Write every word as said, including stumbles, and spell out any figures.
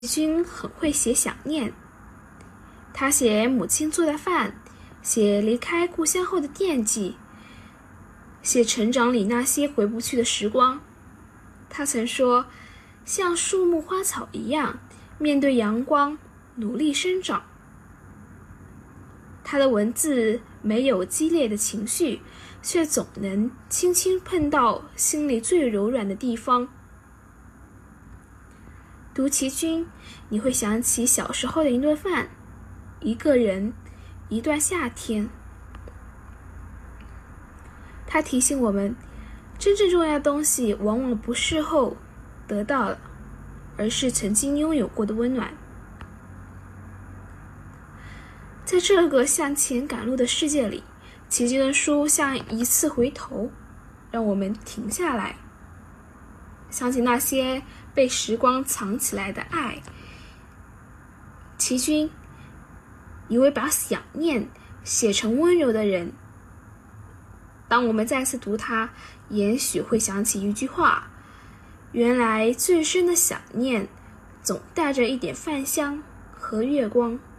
君很会写想念，他写母亲做的饭，写离开故乡后的惦记，写成长里那些回不去的时光。他曾说，像树木花草一样，面对阳光努力生长。他的文字没有激烈的情绪，却总能轻轻碰到心里最柔软的地方。读其君，你会想起小时候的一顿饭，一个人，一段夏天。他提醒我们，真正重要的东西往往不是后得到了，而是曾经拥有过的温暖。在这个向前赶路的世界里，奇君的书像一次回头，让我们停下来，想起那些被时光藏起来的爱。奇君，一位把想念写成温柔的人。当我们再次读它，也许会想起一句话：原来最深的想念，总带着一点饭香和月光。